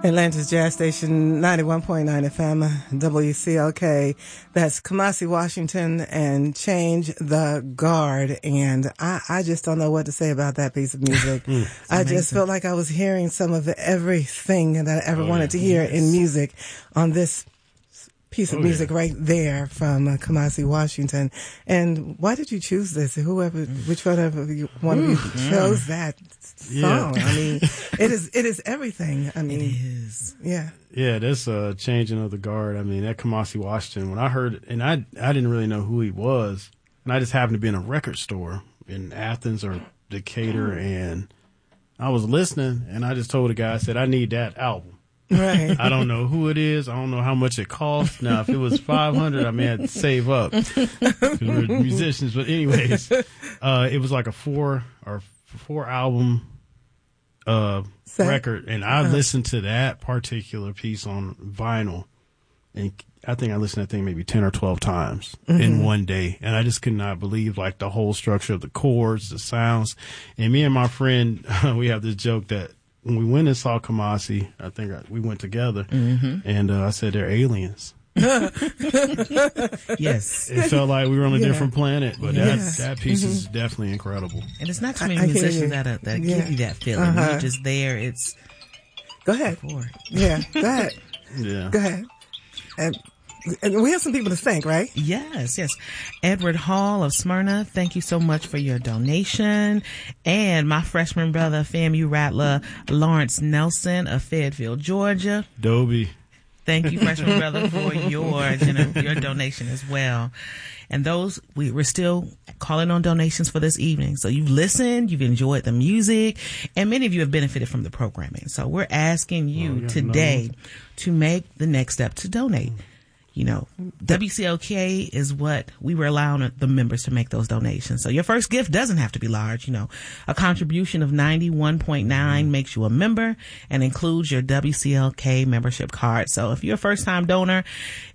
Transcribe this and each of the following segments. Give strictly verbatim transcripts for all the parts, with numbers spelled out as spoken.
Atlanta's Jazz Station, ninety-one point nine F M, W C L K. That's Kamasi Washington and Change the Guard. And I, I just don't know what to say about that piece of music. mm, I just felt like I was hearing some of everything that I ever oh, wanted yeah. to hear yes. in music on this piece of oh, music yeah. right there from uh, Kamasi Washington. And why did you choose this? Whoever, which one of you, one of you mm. chose that song? Yeah. I mean, it is it is everything. I mean, it is. Yeah. Yeah, that's uh, Changing of the Guard. I mean, that Kamasi Washington, when I heard it, and I, I didn't really know who he was, and I just happened to be in a record store in Athens or Decatur, and I was listening, and I just told the guy, I said, I need that album. Right. I don't know who it is. I don't know how much it costs. Now, if it was five hundred, I may have to save up because we're musicians. But anyways, uh, it was like a four or four album uh, record, and I uh-huh. listened to that particular piece on vinyl, and I think I listened to that thing maybe ten or twelve times mm-hmm. in one day, and I just could not believe like the whole structure of the chords, the sounds. And me and my friend, we have this joke that when we went and saw Kamasi, I think I, we went together, mm-hmm. and uh, I said, they're aliens. Yes. It felt like we were on a yeah. different planet, but yes. that, that piece mm-hmm. is definitely incredible. And it's not too many I, I musicians that, uh, that yeah. give you that feeling. Uh-huh. You're just there. It's Go ahead. Before. Yeah, go ahead. Yeah. Go ahead. And, and we have some people to thank, right? Yes, yes. Edward Hall of Smyrna, thank you so much for your donation. And my freshman brother, FAMU Rattler, Lawrence Nelson of Fayetteville, Georgia. Dobie. Thank you, freshman brother, for your your donation as well. And those, we, we're still calling on donations for this evening. So you've listened, you've enjoyed the music, and many of you have benefited from the programming. So we're asking you oh, yeah, today no. to make the next step to donate. You know, W C L K is what we were allowing the members to make those donations. So your first gift doesn't have to be large. You know, a contribution of ninety-one point nine makes you a member and includes your W C L K membership card. So if you're a first time donor,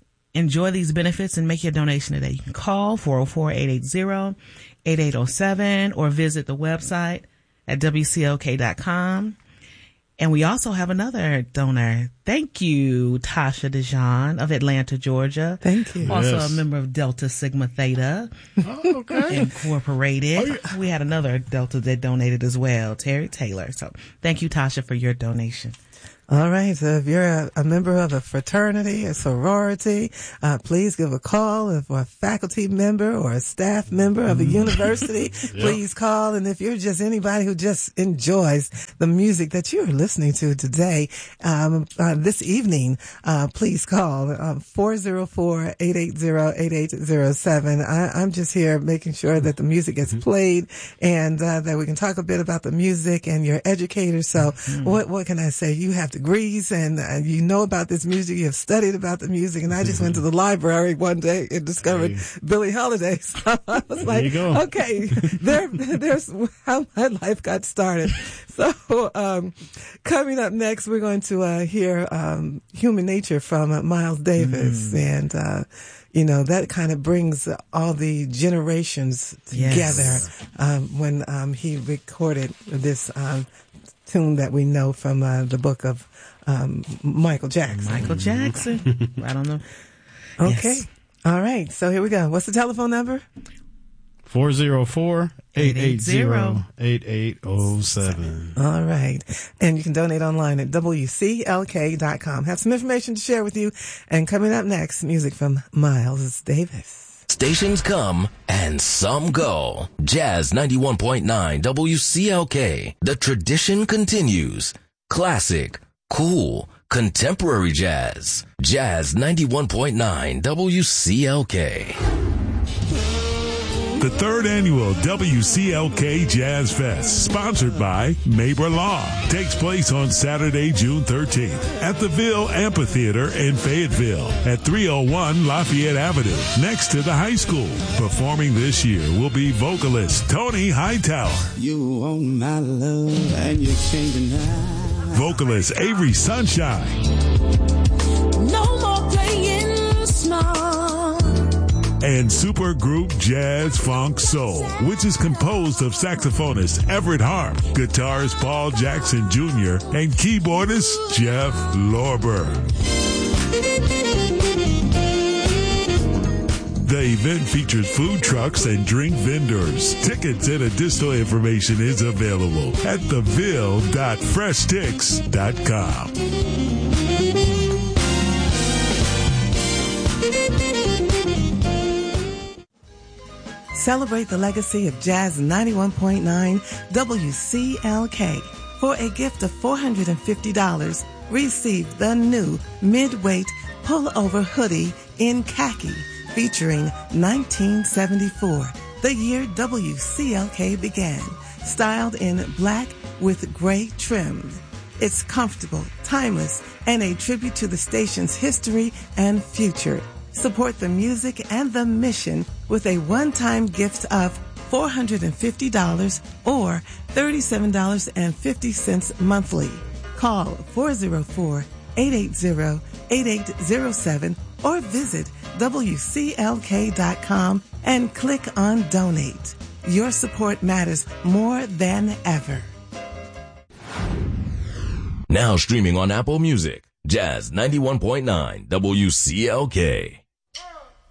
enjoy these benefits and make your donation today. You can call four oh four, eight eight zero, eight eight oh seven or visit the website at W C L K dot com. And we also have another donor. Thank you, Tasha Dijon of Atlanta, Georgia. Thank you. Also yes. a member of Delta Sigma Theta oh, okay. Incorporated. Oh, yeah. We had another Delta that donated as well, Terry Taylor. So thank you, Tasha, for your donation. All right. So if you're a, a member of a fraternity, a sorority, uh, please give a call. If you're a faculty member or a staff member of a university, yep. please call. And if you're just anybody who just enjoys the music that you're listening to today, um, uh, this evening, uh, please call uh, four oh four, eight eight zero, eight eight zero seven. I, I'm just here making sure that the music gets played and uh, that we can talk a bit about the music and your educators. So mm-hmm. what, what can I say? You have to degrees and uh, you know about this music, you have studied about the music, and I just went to the library one day and discovered hey. Billie Holiday. So I was there like, you go. okay, there, there's how my life got started. So um, coming up next, we're going to uh, hear um, Human Nature from uh, Miles Davis, mm. and uh, you know, that kind of brings all the generations together yes. um, when um, he recorded this um, tune that we know from uh, the book of um, Michael Jackson. Michael Jackson. I don't know. Okay. Yes. All right. So here we go. What's the telephone number? four oh four, eight eight zero, eight eight oh seven. All right. And you can donate online at W C L K dot com. Have some information to share with you. And coming up next, music from Miles Davis. Stations come and some go. Jazz ninety-one point nine W C L K. The tradition continues. Classic, cool, contemporary jazz. Jazz ninety-one point nine W C L K. The third annual W C L K Jazz Fest, sponsored by Mabra Law, takes place on Saturday, June thirteenth at the Ville Amphitheater in Fayetteville at three oh one Lafayette Avenue, next to the high school. Performing this year will be vocalist Tony Hightower. You want my love and you can't deny. Vocalist Avery Sunshine. No more playing small. and supergroup Jazz Funk Soul, which is composed of saxophonist Everett Harp, guitarist Paul Jackson Junior, and keyboardist Jeff Lorber. The event features food trucks and drink vendors. Tickets and additional information is available at the ville dot fresh tix dot com. Celebrate the legacy of Jazz ninety-one point nine W C L K. For a gift of four hundred fifty dollars, receive the new mid-weight pullover hoodie in khaki featuring nineteen seventy-four, the year W C L K began, styled in black with gray trim. It's comfortable, timeless, and a tribute to the station's history and future. Support the music and the mission with a one-time gift of four hundred fifty dollars or thirty-seven dollars and fifty cents monthly. Call four oh four, eight eight zero, eight eight zero seven or visit W C L K dot com and click on Donate. Your support matters more than ever. Now streaming on Apple Music, Jazz ninety-one point nine W C L K.